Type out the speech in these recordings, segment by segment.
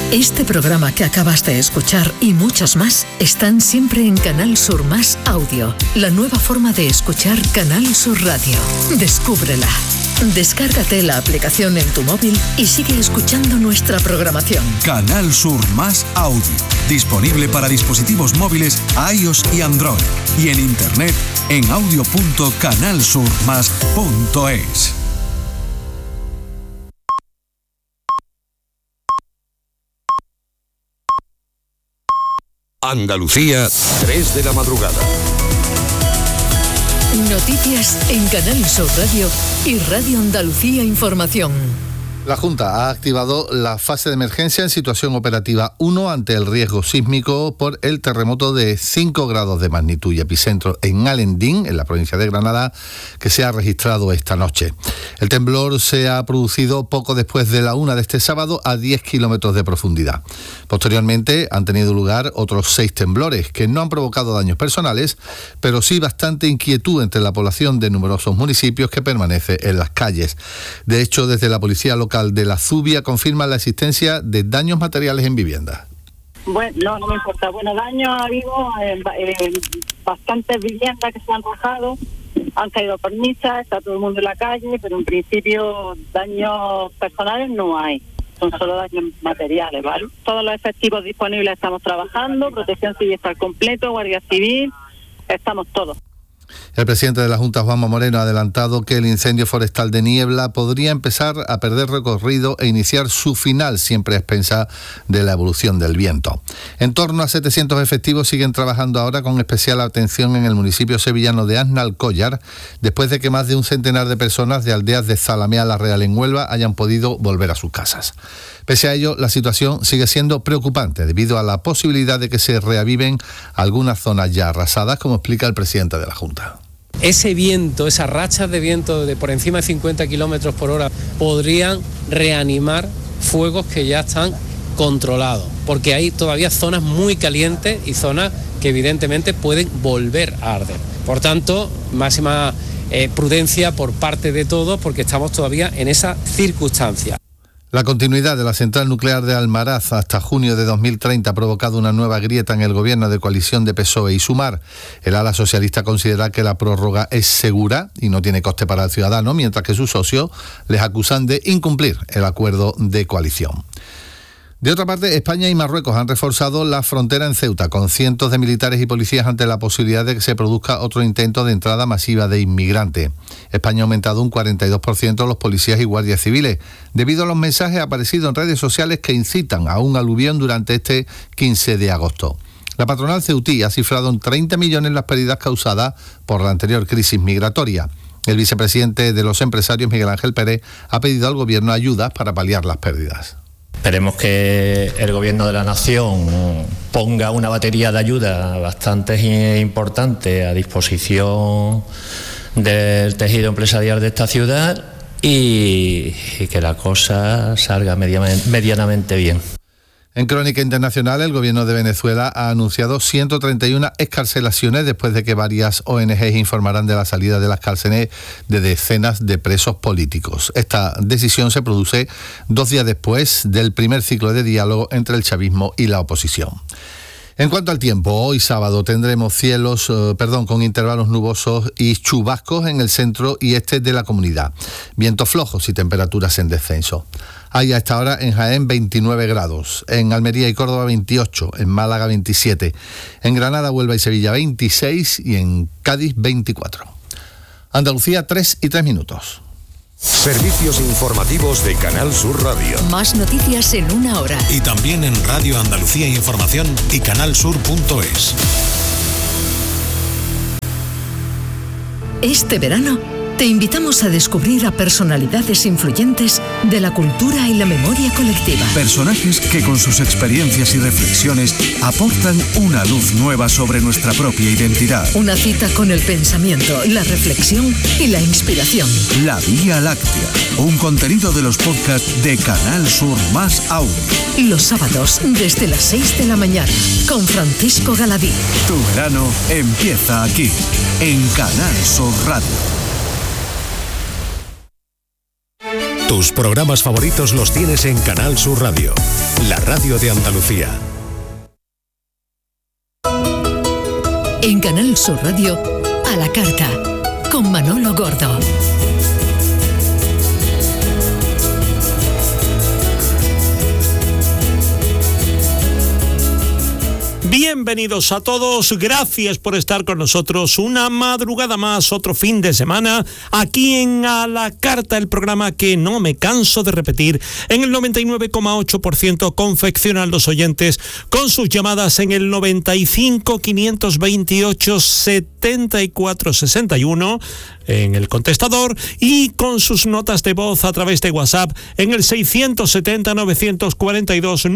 Este programa que acabas de escuchar y muchos más están siempre en Canal Sur Más Audio, la nueva forma de escuchar Canal Sur Radio. Descúbrela. Descárgate la aplicación en tu móvil y sigue escuchando nuestra programación. Canal Sur Más Audio, disponible para dispositivos móviles iOS y Android, y en internet en audio.canalsurmas.es. Andalucía, 3 de la madrugada. Noticias en Canal Sur Radio y Radio Andalucía Información. La Junta ha activado la fase de emergencia en situación operativa 1 ante el riesgo sísmico por el terremoto de 5 grados de magnitud y epicentro en Alendín, en la provincia de Granada, que se ha registrado esta noche. El temblor se ha producido poco después de la 1 de este sábado a 10 kilómetros de profundidad. Posteriormente han tenido lugar otros 6 temblores que no han provocado daños personales, pero sí bastante inquietud entre la población de numerosos municipios que permanece en las calles. De hecho, desde la policía local de La Zubia confirma la existencia de daños materiales en viviendas. Bueno, no me importa. Bueno, daños ha habido en bastantes viviendas que se han rajado, han caído cornisas, está todo el mundo en la calle, pero en principio daños personales no hay. Son solo daños materiales, ¿vale? Todos los efectivos disponibles estamos trabajando, Protección Civil está al completo, Guardia Civil, estamos todos. El presidente de la Junta, Juanma Moreno, ha adelantado que el incendio forestal de Niebla podría empezar a perder recorrido e iniciar su final, siempre a expensas de la evolución del viento. En torno a 700 efectivos siguen trabajando ahora con especial atención en el municipio sevillano de Aznalcóllar, después de que más de un centenar de personas de aldeas de Zalamea la Real en Huelva hayan podido volver a sus casas. Pese a ello, la situación sigue siendo preocupante debido a la posibilidad de que se reaviven algunas zonas ya arrasadas, como explica el presidente de la Junta. Ese viento, esas rachas de viento de por encima de 50 kilómetros por hora podrían reanimar fuegos que ya están controlados, porque hay todavía zonas muy calientes y zonas que evidentemente pueden volver a arder. Por tanto, máxima prudencia por parte de todos, porque estamos todavía en esa circunstancia. La continuidad de la central nuclear de Almaraz hasta junio de 2030 ha provocado una nueva grieta en el gobierno de coalición de PSOE y Sumar. El ala socialista considera que la prórroga es segura y no tiene coste para el ciudadano, mientras que sus socios les acusan de incumplir el acuerdo de coalición. De otra parte, España y Marruecos han reforzado la frontera en Ceuta con cientos de militares y policías ante la posibilidad de que se produzca otro intento de entrada masiva de inmigrantes. España ha aumentado un 42% los policías y guardias civiles, debido a los mensajes aparecidos en redes sociales que incitan a un aluvión durante este 15 de agosto. La patronal ceutí ha cifrado en 30 millones las pérdidas causadas por la anterior crisis migratoria. El vicepresidente de los empresarios, Miguel Ángel Pérez, ha pedido al gobierno ayudas para paliar las pérdidas. Esperemos que el Gobierno de la Nación ponga una batería de ayuda bastante importante a disposición del tejido empresarial de esta ciudad y que la cosa salga medianamente bien. En crónica internacional, el gobierno de Venezuela ha anunciado 131 excarcelaciones después de que varias ONGs informarán de la salida de las cárceles de decenas de presos políticos. Esta decisión se produce 2 días después del primer ciclo de diálogo entre el chavismo y la oposición. En cuanto al tiempo, hoy sábado tendremos cielos con intervalos nubosos y chubascos en el centro y este de la comunidad. Vientos flojos y temperaturas en descenso. Hay a esta hora en Jaén 29 grados, en Almería y Córdoba 28, en Málaga 27, en Granada, Huelva y Sevilla 26 y en Cádiz 24. Andalucía 3:03. Servicios informativos de Canal Sur Radio. Más noticias en 1 hora. Y también en Radio Andalucía Información y canalsur.es. Este verano te invitamos a descubrir a personalidades influyentes de la cultura y la memoria colectiva. Personajes que con sus experiencias y reflexiones aportan una luz nueva sobre nuestra propia identidad. Una cita con el pensamiento, la reflexión y la inspiración. La Vía Láctea, un contenido de los podcasts de Canal Sur Más Audio. Los sábados desde las 6 de la mañana con Francisco Galadí. Tu verano empieza aquí, en Canal Sur Radio. Tus programas favoritos los tienes en Canal Sur Radio, la radio de Andalucía. En Canal Sur Radio, a la carta, con Manolo Gordo. Bienvenidos a todos, gracias por estar con nosotros una madrugada más, otro fin de semana, aquí en A la Carta, el programa que no me canso de repetir, en el 99,8% confeccionan los oyentes con sus llamadas en el 95 528 74 61 en el contestador y con sus notas de voz a través de WhatsApp en el 670 942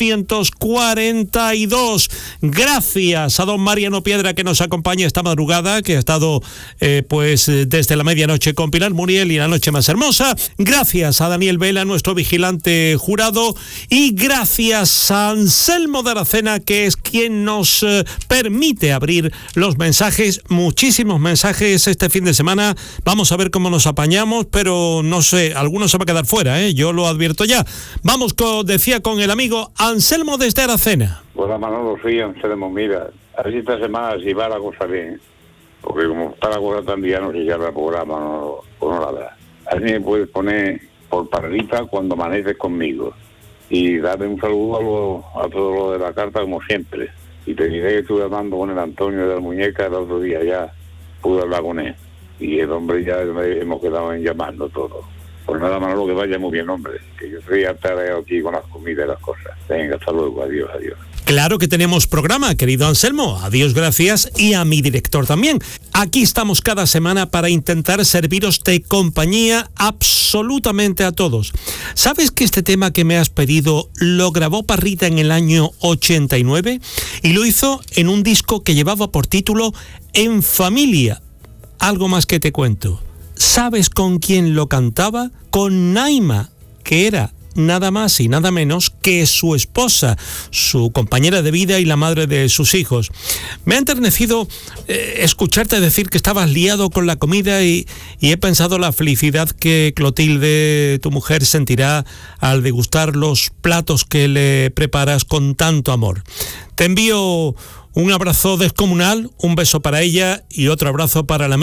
942. Gracias a don Mariano Piedra, que nos acompaña esta madrugada, que ha estado desde la medianoche con Pilar Muriel y la noche más hermosa. Gracias a Daniel Vela, nuestro vigilante jurado, y gracias a Anselmo de Aracena, que es quien nos permite abrir los mensajes. Muchísimos mensajes este fin de semana. Vamos a ver cómo nos apañamos, pero no sé, algunos se va a quedar fuera, yo lo advierto ya. Vamos, decía, con el amigo Anselmo desde Aracena. Hola Manolo, soy Anselmo. Mira, así esta semana si va la cosa bien, porque como está la cosa tan día no se llama el programa, no la da. Así me puedes poner por parrita cuando amaneces conmigo y darle un saludo a todos los de la carta como siempre. Y te diré que estuve hablando con el Antonio de la Muñeca el otro día, ya pude hablar con él y el hombre ya hemos quedado en llamarlo todo. Pues nada, Manolo, que vaya muy bien, hombre, que yo estoy atareado aquí con las comidas y las cosas. Venga, hasta luego, adiós. Claro que tenemos programa, querido Anselmo. Adiós, gracias, y a mi director también. Aquí estamos cada semana para intentar serviros de compañía absolutamente a todos. ¿Sabes que este tema que me has pedido lo grabó Parrita en el año 89? Y lo hizo en un disco que llevaba por título En Familia. Algo más que te cuento. ¿Sabes con quién lo cantaba? Con Naima, que era nada más y nada menos que su esposa, su compañera de vida y la madre de sus hijos. Me ha enternecido escucharte decir que estabas liado con la comida y he pensado la felicidad que Clotilde, tu mujer, sentirá al degustar los platos que le preparas con tanto amor. Te envío un abrazo descomunal, un beso para ella y otro abrazo para la